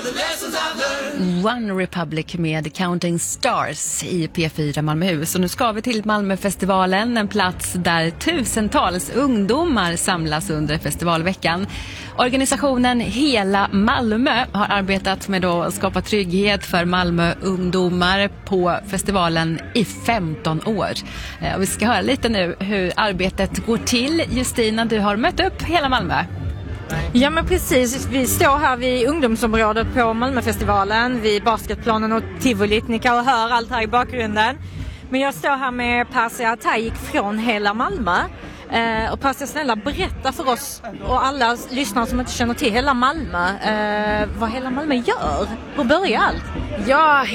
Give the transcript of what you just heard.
One Republic med Counting Stars i P4 Malmöhus. Och nu ska vi till Malmöfestivalen, en plats där tusentals ungdomar samlas under festivalveckan. Organisationen Hela Malmö har arbetat med att skapa trygghet för Malmö-ungdomar på festivalen i 15 år. Och vi ska höra lite nu hur arbetet går till. Justina, du har mött upp hela Malmö. Ja, men precis. Vi står här vid ungdomsområdet på Malmöfestivalen, vid basketplanen och tivolit. Ni kan höra allt här i bakgrunden. Men jag står här med Persia Tajik från Hela Malmö. Och Persia, snälla, berätta för oss och alla lyssnare som inte känner till Hela Malmö vad Hela Malmö gör. Hur börjar allt? Ja,